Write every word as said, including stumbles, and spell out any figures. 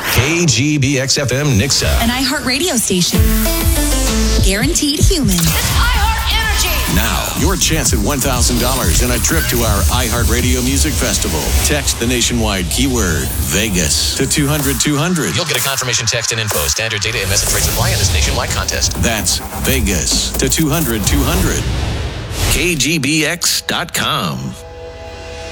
K G B X F M Nixa. An iHeartRadio station. Guaranteed human. It's iHeart Energy. Now, your chance at one thousand dollars and a trip to our iHeartRadio Music Festival. Text the nationwide keyword Vegas to two hundred two hundred. You'll get a confirmation text and info. Standard data and message rates apply in this nationwide contest. That's Vegas to two hundred two hundred. K G B X dot com.